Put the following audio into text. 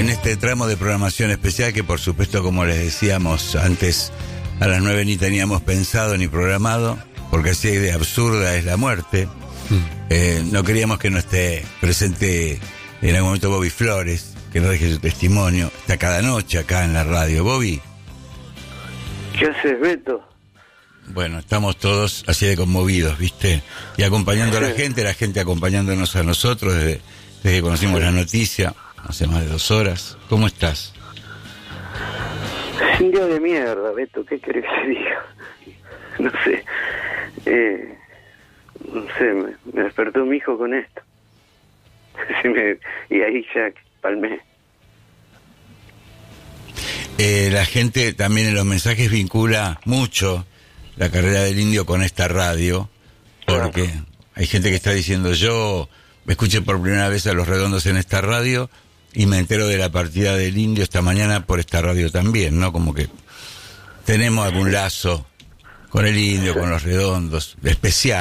en este tramo de programación especial que, por supuesto, como les decíamos antes, a las 9 ni teníamos pensado ni programado, porque así de absurda es la muerte. No queríamos que no esté presente en algún momento Bobby Flores, que nos deje su testimonio. Está cada noche acá en la radio. Bobby. ¿Qué haces, Beto? Bueno, estamos todos así de conmovidos, ¿viste? Y acompañando a la gente acompañándonos a nosotros desde que conocimos la noticia, hace más de 2 horas. ¿Cómo estás? Es un día de mierda, Beto, ¿qué querés que te diga? No sé. No sé, me despertó mi hijo con esto. Y ahí ya palmé. La gente también en los mensajes vincula mucho la carrera del Indio con esta radio, porque hay gente que está diciendo: yo me escuché por primera vez a Los Redondos en esta radio y me entero de la partida del Indio esta mañana por esta radio también, ¿no? Como que tenemos algún lazo con el Indio, con Los Redondos, especial.